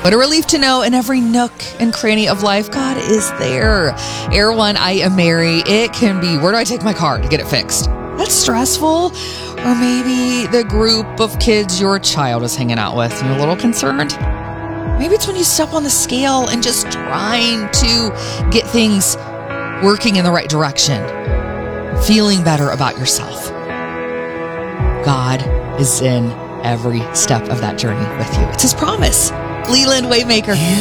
What a relief to know in every nook and cranny of life, God is there. Air One, I am Mary. It can be, where do I take my car to get it fixed? That's stressful. Or maybe the group of kids your child is hanging out with, you're a little concerned. Maybe it's when you step on the scale and just trying to get things working in the right direction, feeling better about yourself. God is in every step of that journey with you. It's his promise. Leland Waymaker.